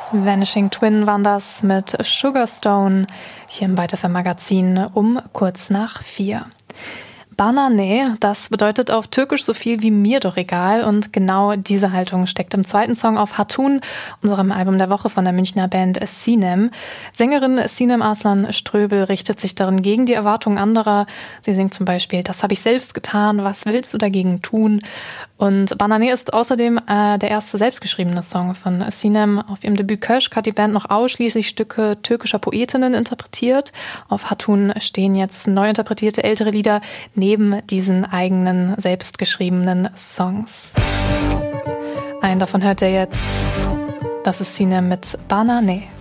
Vanishing Twin waren das mit Sugarstone hier im Byte FM Magazin um kurz nach 4. Bana ne, das bedeutet auf Türkisch so viel wie mir doch egal und genau diese Haltung steckt im zweiten Song auf Hatun, unserem Album der Woche von der Münchner Band Sinem. Sängerin Sinem Arslan Ströbel richtet sich darin gegen die Erwartungen anderer. Sie singt zum Beispiel: Das habe ich selbst getan, was willst du dagegen tun? Und Bana ne ist außerdem der erste selbstgeschriebene Song von Sinem. Auf ihrem Debüt Köşk hat die Band noch ausschließlich Stücke türkischer Poetinnen interpretiert. Auf Hatun stehen jetzt neu interpretierte ältere Lieder neben diesen eigenen selbstgeschriebenen Songs. Einen davon hört ihr jetzt. Das ist Sinem mit Bana ne.